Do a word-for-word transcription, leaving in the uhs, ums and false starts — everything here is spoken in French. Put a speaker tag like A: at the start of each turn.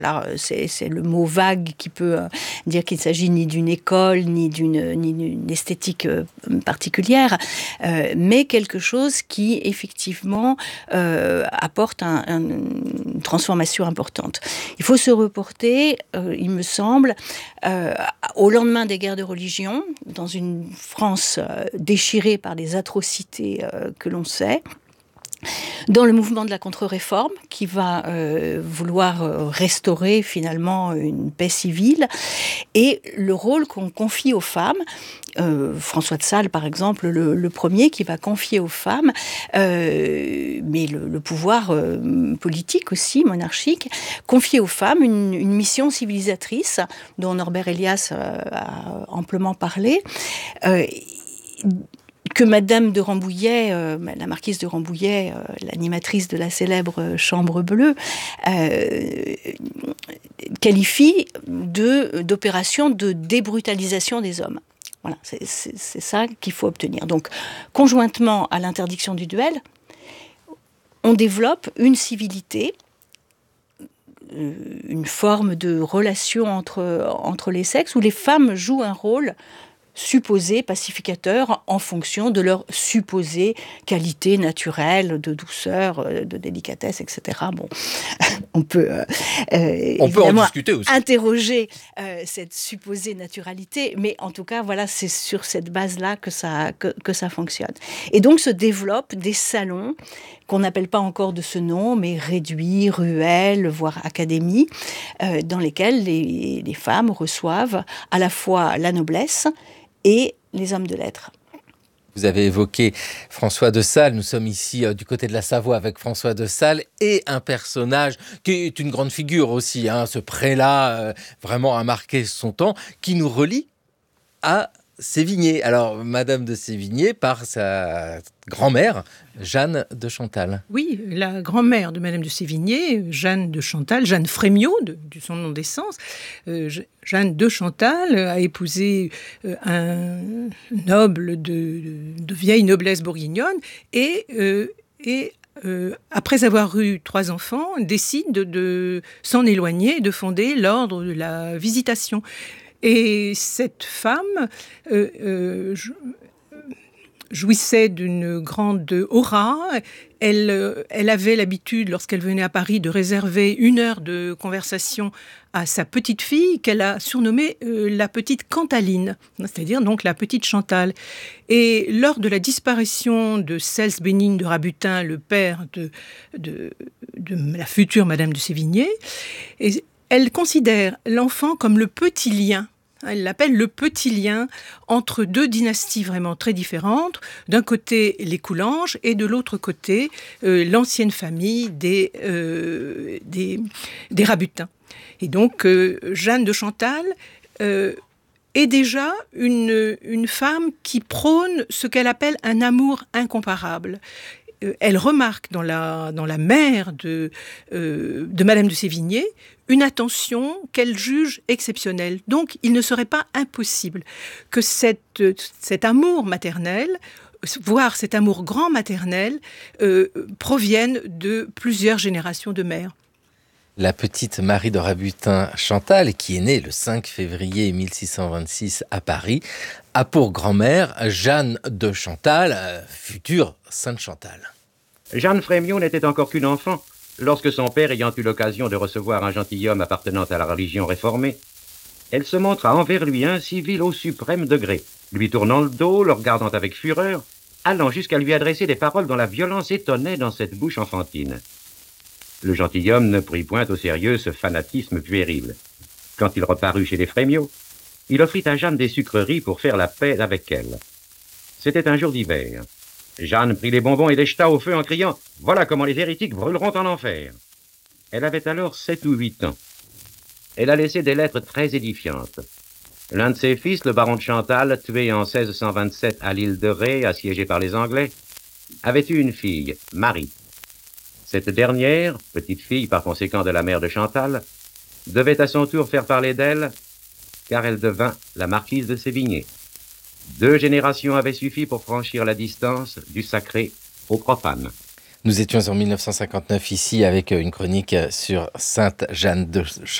A: Là, c'est, c'est le mot vague qui peut euh, dire qu'il ne s'agit ni d'une école, ni d'une, ni d'une esthétique euh, particulière, euh, mais quelque chose qui, effectivement, euh, apporte un, un, une transformation importante. Il faut se reporter, euh, il me semble, euh, au lendemain des guerres de religion, dans une France euh, déchirée par les atrocités euh, que l'on sait, dans le mouvement de la contre-réforme, qui va euh, vouloir euh, restaurer finalement une paix civile, et le rôle qu'on confie aux femmes, euh, François de Sales par exemple, le, le premier qui va confier aux femmes, euh, mais le, le pouvoir euh, politique aussi, monarchique, confier aux femmes une, une mission civilisatrice, dont Norbert Elias euh, a amplement parlé, euh, que Madame de Rambouillet, euh, la marquise de Rambouillet, euh, l'animatrice de la célèbre Chambre bleue, euh, qualifie de, d'opération de débrutalisation des hommes. Voilà, c'est, c'est, c'est ça qu'il faut obtenir. Donc, conjointement à l'interdiction du duel, on développe une civilité, une forme de relation entre, entre les sexes, où les femmes jouent un rôle supposés pacificateurs en fonction de leur supposée qualité naturelle, de douceur, de délicatesse, et cetera. Bon, on peut, euh,
B: on peut en discuter aussi.
A: interroger euh, cette supposée naturalité, mais en tout cas, voilà, c'est sur cette base-là que ça, que, que ça fonctionne. Et donc se développent des salons qu'on n'appelle pas encore de ce nom, mais réduits, ruelles, voire académies, euh, dans lesquelles les, les femmes reçoivent à la fois la noblesse et les hommes de lettres.
B: Vous avez évoqué François de Sales. Nous sommes ici euh, du côté de la Savoie avec François de Sales et un personnage qui est une grande figure aussi. Hein, ce prélat euh, vraiment a marqué son temps, qui nous relie à Sévigné. Alors, Madame de Sévigné, par sa grand-mère, Jeanne de Chantal.
C: Oui, la grand-mère de Madame de Sévigné, Jeanne de Chantal, Jeanne Frémiot, de, de son nom d'essence. Euh, Jeanne de Chantal a épousé euh, un noble de, de, de vieille noblesse bourguignonne et, euh, et euh, après avoir eu trois enfants, décide de, de s'en éloigner et de fonder l'ordre de la Visitation. Et cette femme euh, euh, jouissait d'une grande aura. Elle, elle avait l'habitude, lorsqu'elle venait à Paris, de réserver une heure de conversation à sa petite fille, qu'elle a surnommée euh, la petite Cantaline, c'est-à-dire donc la petite Chantal. Et lors de la disparition de Cels Bénigne de Rabutin, le père de, de, de la future Madame de Sévigné, et elle considère l'enfant comme le petit lien. Elle l'appelle le petit lien entre deux dynasties vraiment très différentes. D'un côté, les Coulanges, et de l'autre côté, euh, l'ancienne famille des, euh, des, des Rabutins. Et donc, euh, Jeanne de Chantal euh, est déjà une, une femme qui prône ce qu'elle appelle un amour incomparable. Elle remarque dans la, dans la mère de, euh, de Madame de Sévigné une attention qu'elle juge exceptionnelle. Donc, il ne serait pas impossible que cette, cet amour maternel, voire cet amour grand maternel, euh, provienne de plusieurs générations de mères.
B: La petite Marie de Rabutin Chantal, qui est née le cinq février mille six cent vingt-six à Paris, a pour grand-mère Jeanne de Chantal, future Sainte Chantal.
D: Jeanne Frémiot n'était encore qu'une enfant lorsque son père, ayant eu l'occasion de recevoir un gentilhomme appartenant à la religion réformée, elle se montra envers lui incivile au suprême degré, lui tournant le dos, le regardant avec fureur, allant jusqu'à lui adresser des paroles dont la violence étonnait dans cette bouche enfantine. Le gentilhomme ne prit point au sérieux ce fanatisme puéril. Quand il reparut chez les Frémiot, il offrit à Jeanne des sucreries pour faire la paix avec elle. C'était un jour d'hiver. Jeanne prit les bonbons et les jeta au feu en criant « Voilà comment les hérétiques brûleront en enfer !» Elle avait alors sept ou huit ans. Elle a laissé des lettres très édifiantes. L'un de ses fils, le baron de Chantal, tué en seize cent vingt-sept à l'île de Ré, assiégé par les Anglais, avait eu une fille, Marie. Cette dernière, petite fille par conséquent de la mère de Chantal, devait à son tour faire parler d'elle, car elle devint la marquise de Sévigné. Deux générations avaient suffi pour franchir la distance du sacré au profane.
B: Nous étions en mille neuf cent cinquante-neuf ici avec une chronique sur Sainte Jeanne de